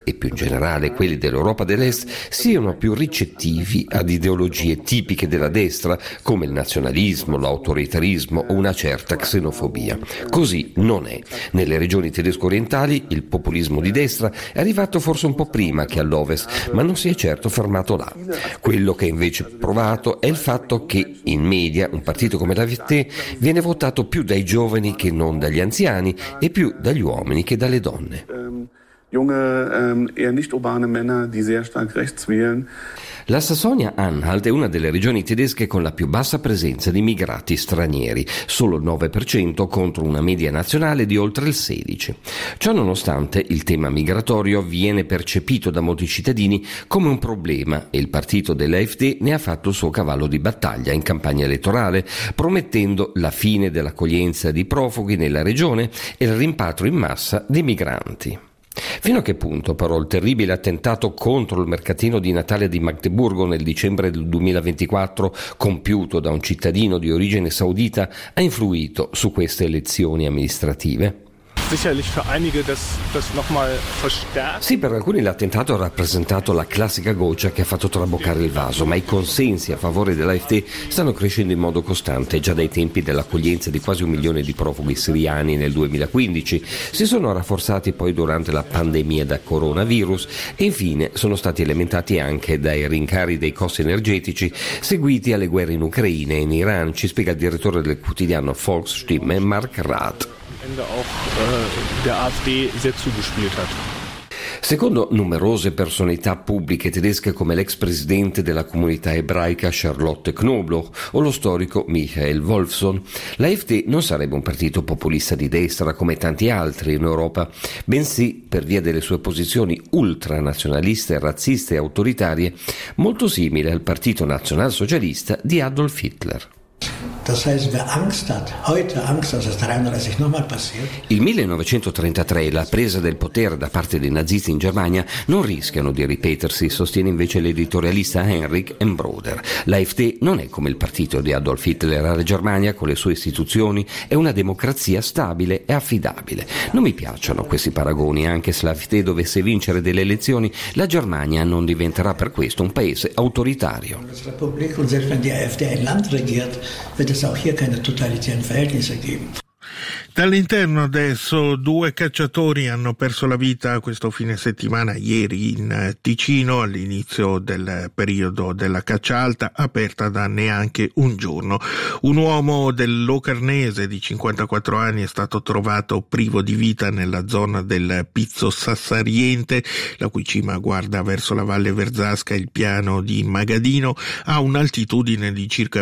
e più in generale quelli dell'Europa dell'Est siano più ricettivi ad ideologie tipiche della destra come il nazionalismo, l'autoritarismo o una certa xenofobia. Così non è. Nelle regioni tedesco-orientali il populismo di destra è arrivato forse un po' prima che all'Ovest, ma non si è certo fermato là. Quello che è invece provato è il fatto che in media un partito come l'AfD viene votato più dai giovani che non dagli anziani e più dagli uomini che dalle donne. Junge, eher nicht urbane Männer, die sehr stark rechts wählen. La Sassonia-Anhalt è una delle regioni tedesche con la più bassa presenza di immigrati stranieri, solo il 9% contro una media nazionale di oltre il 16%. Ciò nonostante, il tema migratorio viene percepito da molti cittadini come un problema e il partito dell'AfD ne ha fatto il suo cavallo di battaglia in campagna elettorale, promettendo la fine dell'accoglienza di profughi nella regione e il rimpatrio in massa di migranti. Fino a che punto però il terribile attentato contro il mercatino di Natale di Magdeburgo nel dicembre del 2024, compiuto da un cittadino di origine saudita, ha influito su queste elezioni amministrative? Sicherlich für einige das nochmal verstärkt. Sì, per alcuni l'attentato ha rappresentato la classica goccia che ha fatto traboccare il vaso, ma i consensi a favore dell'AfD stanno crescendo in modo costante. Già dai tempi dell'accoglienza di quasi 1 milione di profughi siriani nel 2015, si sono rafforzati poi durante la pandemia da coronavirus e infine sono stati alimentati anche dai rincari dei costi energetici seguiti alle guerre in Ucraina e in Iran, ci spiega il direttore del quotidiano Volksstimme Mark Rath. Auch der AfD sehr zugespielt hat. Secondo numerose personalità pubbliche tedesche come l'ex presidente della comunità ebraica Charlotte Knobloch o lo storico Michael Wolfson, l'AfD non sarebbe un partito populista di destra come tanti altri in Europa, bensì, per via delle sue posizioni ultranazionaliste, razziste e autoritarie, molto simile al partito nazionalsocialista di Adolf Hitler. Das heißt, wer Angst hat, heute Angst, dass es 33 nochmal passiert. Il 1933 e la presa del potere da parte dei nazisti in Germania non rischiano di ripetersi, sostiene invece l'editorialista Heinrich Embroder. L'AfD non è come il partito di Adolf Hitler. La Germania, con le sue istituzioni, è una democrazia stabile e affidabile. Non mi piacciono questi paragoni, anche se l'AfD dovesse vincere delle elezioni, la Germania non diventerà per questo un paese autoritario. Und selbst wenn die AfD ein Land regiert, wird es auch hier keine totalitären Verhältnisse geben. Dall'interno adesso 2 cacciatori hanno perso la vita questo fine settimana, ieri in Ticino, all'inizio del periodo della caccia alta, aperta da neanche un giorno. Un uomo del Locarnese di 54 anni è stato trovato privo di vita nella zona del Pizzo Sassariente, la cui cima guarda verso la Valle Verzasca, il piano di Magadino, a un'altitudine di circa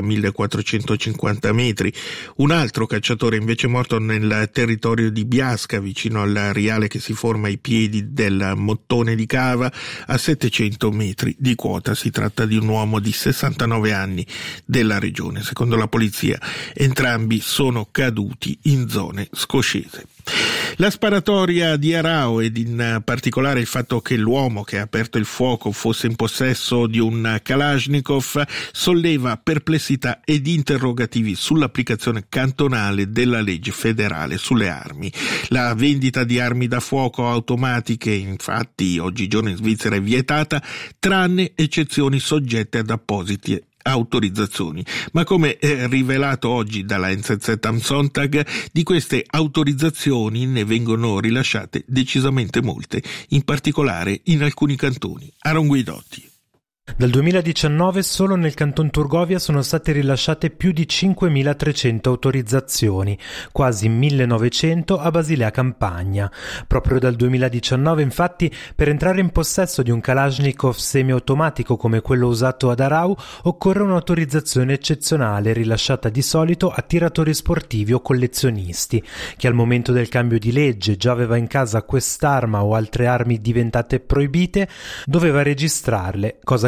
1450 metri. Un altro cacciatore invece morto nel territorio di Biasca, vicino al riale che si forma ai piedi del Mottone di Cava, a 700 metri di quota. Si tratta di un uomo di 69 anni della regione. Secondo la polizia, entrambi sono caduti in zone scoscese. La sparatoria di Arao ed in particolare il fatto che l'uomo che ha aperto il fuoco fosse in possesso di un Kalashnikov solleva perplessità ed interrogativi sull'applicazione cantonale della legge federale sulle armi. La vendita di armi da fuoco automatiche, infatti, oggigiorno in Svizzera è vietata, tranne eccezioni soggette ad appositi autorizzazioni, ma come rivelato oggi dalla NZZ am Sonntag, di queste autorizzazioni ne vengono rilasciate decisamente molte, in particolare in alcuni cantoni. Aaron Guidotti. Dal 2019 solo nel Canton Turgovia sono state rilasciate più di 5.300 autorizzazioni, quasi 1.900 a Basilea Campagna. Proprio dal 2019, infatti, per entrare in possesso di un Kalashnikov semiautomatico come quello usato ad Arau occorre un'autorizzazione eccezionale rilasciata di solito a tiratori sportivi o collezionisti. Chi al momento del cambio di legge già aveva in casa quest'arma o altre armi diventate proibite doveva registrarle, cosa che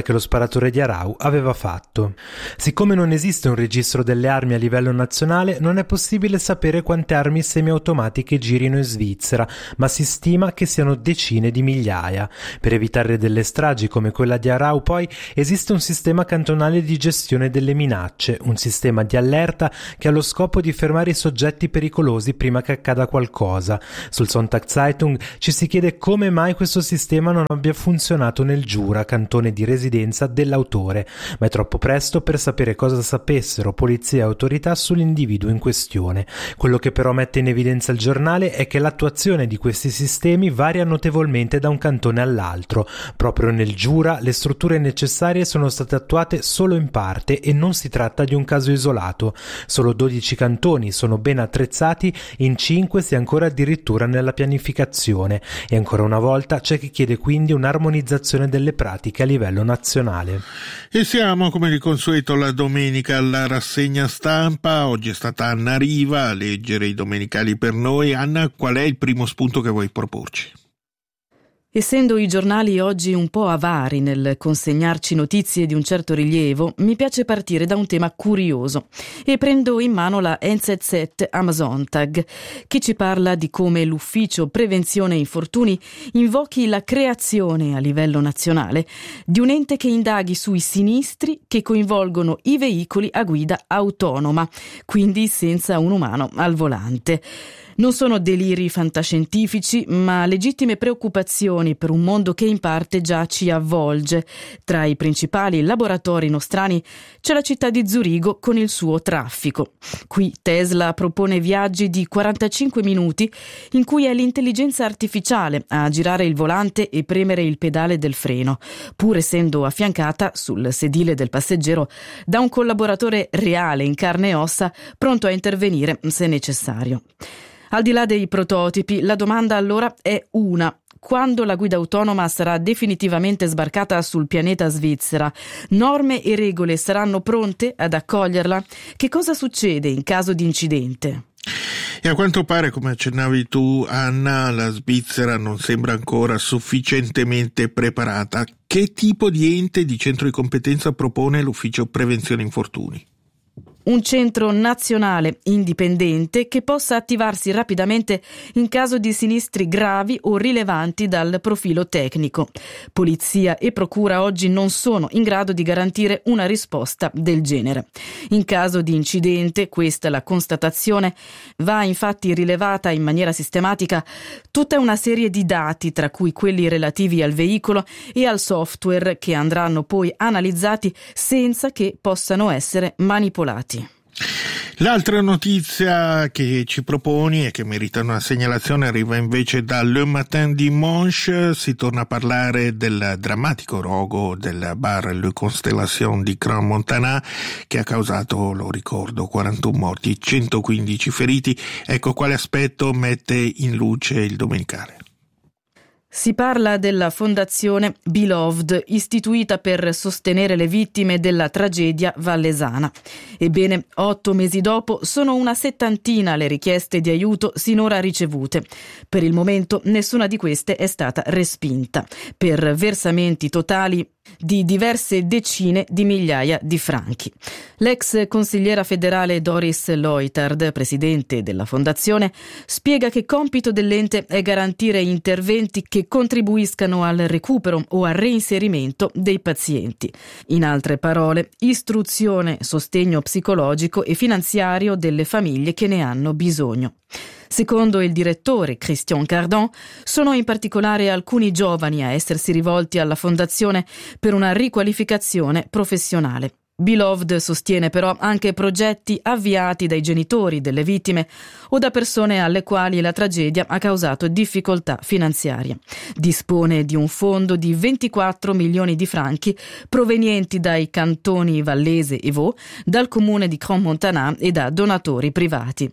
che lo sparatore di Arau aveva fatto. Siccome non esiste un registro delle armi a livello nazionale, non è possibile sapere quante armi semiautomatiche girino in Svizzera, ma si stima che siano decine di migliaia. Per evitare delle stragi come quella di Arau, poi, esiste un sistema cantonale di gestione delle minacce, un sistema di allerta che ha lo scopo di fermare i soggetti pericolosi prima che accada qualcosa. Sul Sonntagszeitung ci si chiede come mai questo sistema non abbia funzionato nel Giura, cantone di residenza dell'autore, ma è troppo presto per sapere cosa sapessero polizia e autorità sull'individuo in questione. Quello che però mette in evidenza il giornale è che l'attuazione di questi sistemi varia notevolmente da un cantone all'altro. Proprio nel Giura le strutture necessarie sono state attuate solo in parte e non si tratta di un caso isolato. Solo 12 cantoni sono ben attrezzati, in 5 si è ancora addirittura nella pianificazione, e ancora una volta c'è chi chiede quindi un'armonizzazione delle pratiche a livello nazionale. E siamo come di consueto la domenica alla rassegna stampa. Oggi è stata Anna Riva a leggere i domenicali per noi. Anna, qual è il primo spunto che vuoi proporci? Essendo i giornali oggi un po' avari nel consegnarci notizie di un certo rilievo, mi piace partire da un tema curioso e prendo in mano la NZZ am Sonntag, che ci parla di come l'Ufficio Prevenzione Infortuni invochi la creazione a livello nazionale di un ente che indaghi sui sinistri che coinvolgono i veicoli a guida autonoma, quindi senza un umano al volante. Non sono deliri fantascientifici, ma legittime preoccupazioni per un mondo che in parte già ci avvolge. Tra i principali laboratori nostrani c'è la città di Zurigo con il suo traffico. Qui Tesla propone viaggi di 45 minuti in cui è l'intelligenza artificiale a girare il volante e premere il pedale del freno, pur essendo affiancata sul sedile del passeggero da un collaboratore reale in carne e ossa pronto a intervenire se necessario. Al di là dei prototipi, la domanda allora è una: quando la guida autonoma sarà definitivamente sbarcata sul pianeta Svizzera, norme e regole saranno pronte ad accoglierla? Che cosa succede in caso di incidente? E a quanto pare, come accennavi tu, Anna, la Svizzera non sembra ancora sufficientemente preparata. Che tipo di ente di centro di competenza propone l'Ufficio Prevenzione Infortuni? Un centro nazionale indipendente che possa attivarsi rapidamente in caso di sinistri gravi o rilevanti dal profilo tecnico. Polizia e procura oggi non sono in grado di garantire una risposta del genere. In caso di incidente, questa è la constatazione, va infatti rilevata in maniera sistematica tutta una serie di dati, tra cui quelli relativi al veicolo e al software, che andranno poi analizzati senza che possano essere manipolati. L'altra notizia che ci proponi e che merita una segnalazione arriva invece da Le Matin Dimanche. Si torna a parlare del drammatico rogo del bar Le Constellation di Crans-Montana, che ha causato, lo ricordo, 41 morti e 115 feriti. Ecco quale aspetto mette in luce il domenicale. Si parla della fondazione Beloved, istituita per sostenere le vittime della tragedia vallesana. Ebbene, 8 mesi dopo sono una 70 le richieste di aiuto sinora ricevute. Per il momento nessuna di queste è stata respinta, per versamenti totali di diverse decine di migliaia di franchi. L'ex consigliera federale Doris Leuthard, presidente della fondazione, spiega che compito dell'ente è garantire interventi che contribuiscano al recupero o al reinserimento dei pazienti. In altre parole, istruzione, sostegno psicologico e finanziario delle famiglie che ne hanno bisogno. Secondo il direttore Christian Cardon, sono in particolare alcuni giovani a essersi rivolti alla fondazione per una riqualificazione professionale. Beloved sostiene però anche progetti avviati dai genitori delle vittime o da persone alle quali la tragedia ha causato difficoltà finanziarie. Dispone di un fondo di 24 milioni di franchi provenienti dai cantoni Vallese e Vaud, dal comune di Crans-Montana e da donatori privati.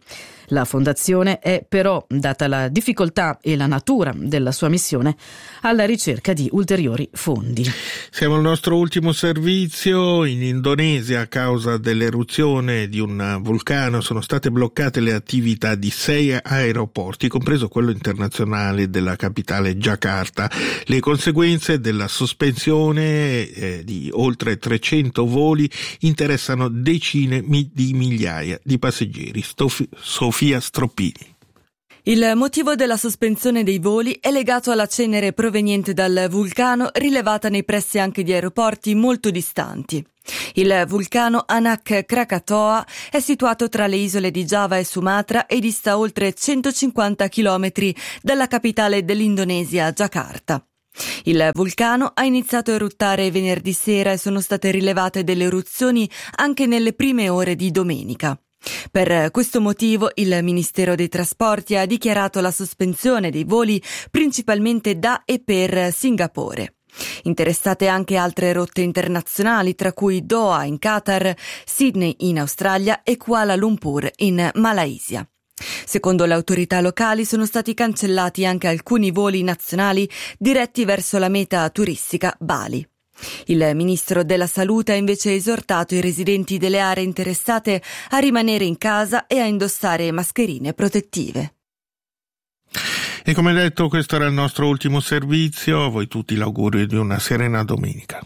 La fondazione è però, data la difficoltà e la natura della sua missione, alla ricerca di ulteriori fondi. Siamo al nostro ultimo servizio. In Indonesia, a causa dell'eruzione di un vulcano, sono state bloccate le attività di 6 aeroporti, compreso quello internazionale della capitale Giacarta. Le conseguenze della sospensione di oltre 300 voli interessano decine di migliaia di passeggeri. Sofia Stroppini. Il motivo della sospensione dei voli è legato alla cenere proveniente dal vulcano, rilevata nei pressi anche di aeroporti molto distanti. Il vulcano Anak Krakatoa è situato tra le isole di Giava e Sumatra e dista oltre 150 chilometri dalla capitale dell'Indonesia, Giacarta. Il vulcano ha iniziato a eruttare venerdì sera e sono state rilevate delle eruzioni anche nelle prime ore di domenica. Per questo motivo il Ministero dei Trasporti ha dichiarato la sospensione dei voli principalmente da e per Singapore. Interessate anche altre rotte internazionali, tra cui Doha in Qatar, Sydney in Australia e Kuala Lumpur in Malaysia. Secondo le autorità locali sono stati cancellati anche alcuni voli nazionali diretti verso la meta turistica Bali. Il ministro della Salute ha invece esortato i residenti delle aree interessate a rimanere in casa e a indossare mascherine protettive. E come detto, questo era il nostro ultimo servizio. A voi tutti l'augurio di una serena domenica.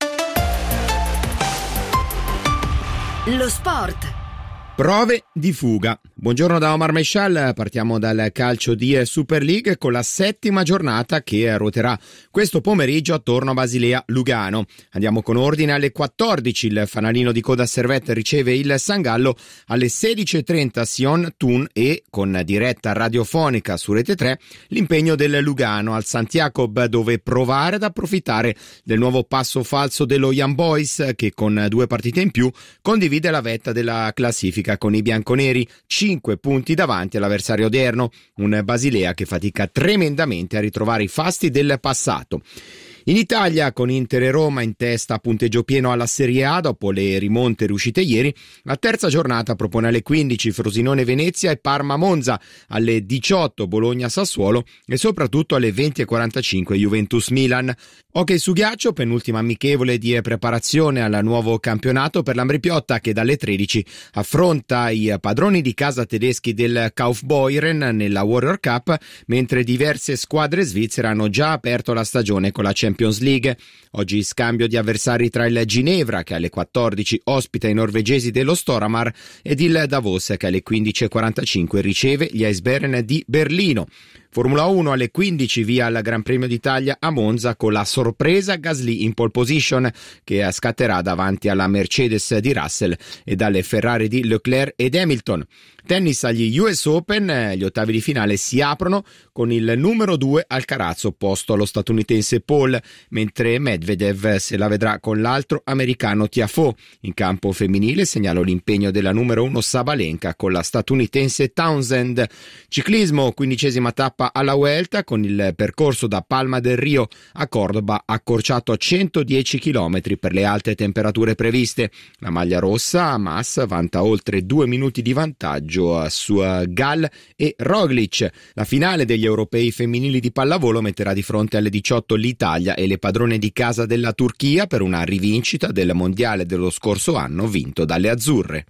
Lo sport. Prove di fuga. Buongiorno da Omar Meshal, partiamo dal calcio di Super League con la 7ª giornata che ruoterà questo pomeriggio attorno a Basilea Lugano. Andiamo con ordine: alle 14 il fanalino di Coda Servette riceve il San Gallo, alle 16.30 Sion Thun e con diretta radiofonica su Rete 3 l'impegno del Lugano al St. Jacob, dove provare ad approfittare del nuovo passo falso dello Young Boys, che con 2 partite in più condivide la vetta della classifica con i bianconeri, 5 punti davanti all'avversario odierno, un Basilea che fatica tremendamente a ritrovare i fasti del passato. In Italia, con Inter e Roma in testa a punteggio pieno alla Serie A dopo le rimonte riuscite ieri, la terza giornata propone alle 15 Frosinone-Venezia e Parma-Monza, alle 18 Bologna-Sassuolo e soprattutto alle 20.45 Juventus-Milan. Hockey su ghiaccio, penultima amichevole di preparazione al nuovo campionato per l'Ambripiotta, che dalle 13 affronta i padroni di casa tedeschi del Kaufbeuren nella Warrior Cup, mentre diverse squadre svizzere hanno già aperto la stagione con la Champions League. Oggi scambio di avversari tra il Ginevra, che alle 14 ospita i norvegesi dello Storhamar, ed il Davos, che alle 15.45 riceve gli Eisbären di Berlino. Formula 1 alle 15 via al Gran Premio d'Italia a Monza con la sorpresa Gasly in pole position, che scatterà davanti alla Mercedes di Russell e dalle Ferrari di Leclerc ed Hamilton. Tennis agli US Open, gli ottavi di finale si aprono con il numero 2 Alcaraz opposto allo statunitense Paul, mentre Medvedev se la vedrà con l'altro americano Tiafoe. In campo femminile segnalo l'impegno della numero 1 Sabalenka con la statunitense Townsend. Ciclismo, 15ª tappa alla Vuelta, con il percorso da Palma del Rio a Cordoba accorciato a 110 km per le alte temperature previste. La maglia rossa, Mas, vanta oltre 2 minuti di vantaggio su Gall e Roglic. La finale degli europei femminili di pallavolo metterà di fronte alle 18 l'Italia e le padrone di casa della Turchia per una rivincita del mondiale dello scorso anno vinto dalle azzurre.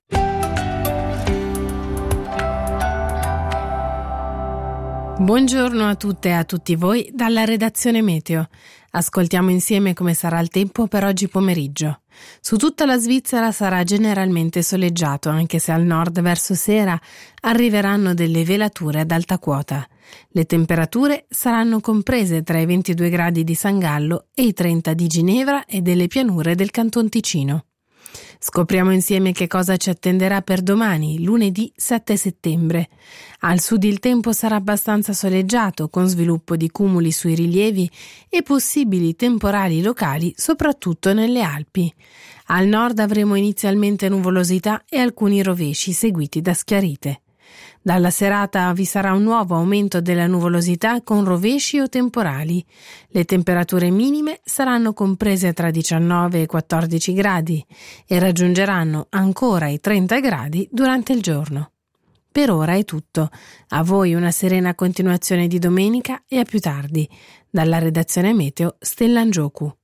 Buongiorno a tutte e a tutti voi dalla redazione Meteo. Ascoltiamo insieme come sarà il tempo per oggi pomeriggio. Su tutta la Svizzera sarà generalmente soleggiato, anche se al nord verso sera arriveranno delle velature ad alta quota. Le temperature saranno comprese tra i 22 gradi di San Gallo e i 30 di Ginevra e delle pianure del Canton Ticino. Scopriamo insieme che cosa ci attenderà per domani, lunedì 7 settembre. Al sud il tempo sarà abbastanza soleggiato, con sviluppo di cumuli sui rilievi e possibili temporali locali, soprattutto nelle Alpi. Al nord avremo inizialmente nuvolosità e alcuni rovesci, seguiti da schiarite. Dalla serata vi sarà un nuovo aumento della nuvolosità con rovesci o temporali. Le temperature minime saranno comprese tra 19 e 14 gradi e raggiungeranno ancora i 30 gradi durante il giorno. Per ora è tutto. A voi una serena continuazione di domenica e a più tardi. Dalla redazione Meteo, Stella Ngioku.